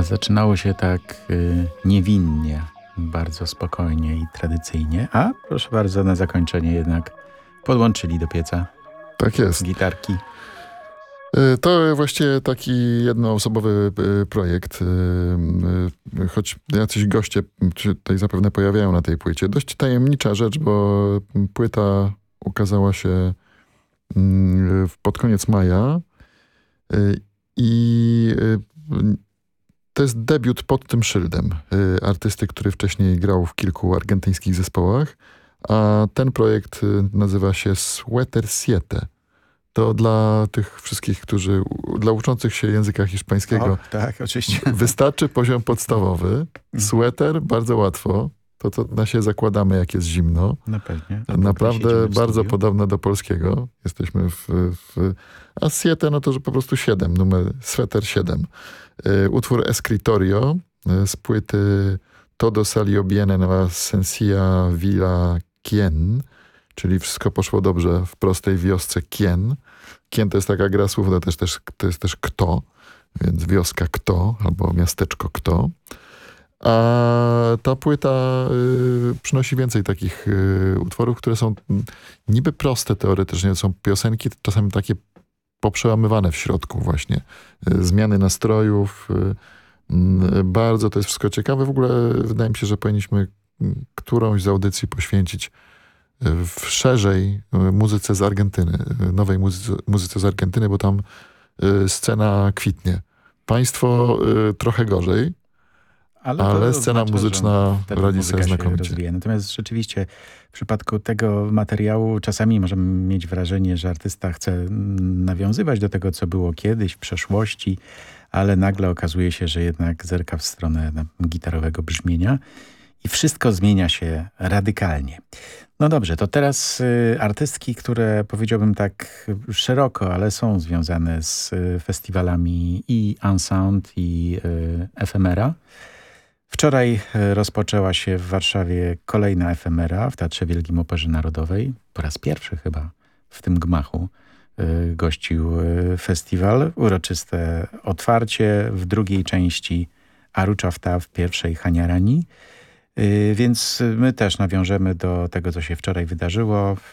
zaczynało się tak niewinnie, bardzo spokojnie i tradycyjnie, a proszę bardzo, na zakończenie jednak podłączyli do pieca Tak jest. gitarki. To właściwie taki jednoosobowy projekt, choć jacyś goście się tutaj zapewne pojawiają na tej płycie. Dość tajemnicza rzecz, bo płyta ukazała się pod koniec maja i to jest debiut pod tym szyldem artysty, który wcześniej grał w kilku argentyńskich zespołach, a ten projekt nazywa się Sweater Siete. To dla tych wszystkich, dla uczących się języka hiszpańskiego. Tak, oczywiście. Wystarczy poziom podstawowy. Sweater, bardzo łatwo. To na się zakładamy, jak jest zimno. No pewnie. Naprawdę bardzo podobne do polskiego. Jesteśmy a siete, no to, że po prostu 7, numer sweter 7. Utwór Escritorio z płyty Todo salió bien en la sencilla villa Quien, czyli wszystko poszło dobrze w prostej wiosce Quien. Quien to jest taka gra słów, to jest też kto, więc wioska kto, albo miasteczko kto. A ta płyta przynosi więcej takich utworów, które są niby proste teoretycznie. To są piosenki czasami takie poprzełamywane w środku właśnie. Zmiany nastrojów. Bardzo to jest wszystko ciekawe. W ogóle wydaje mi się, że powinniśmy którąś z audycji poświęcić szerzej muzyce z Argentyny. Nowej muzyce z Argentyny, bo tam scena kwitnie. Państwo trochę gorzej. Ale scena oznacza, muzyczna radzi sobie znakomicie. Natomiast rzeczywiście w przypadku tego materiału czasami możemy mieć wrażenie, że artysta chce nawiązywać do tego, co było kiedyś, w przeszłości, ale nagle okazuje się, że jednak zerka w stronę gitarowego brzmienia i wszystko zmienia się radykalnie. No dobrze, to teraz artystki, które powiedziałbym tak szeroko, ale są związane z festiwalami i Unsound i Efemera. Wczoraj rozpoczęła się w Warszawie kolejna Efemera w Teatrze Wielkim Operze Narodowej. Po raz pierwszy chyba w tym gmachu gościł festiwal. Uroczyste otwarcie, w drugiej części Aruczawta, w pierwszej Haniarani. Więc my też nawiążemy do tego, co się wczoraj wydarzyło.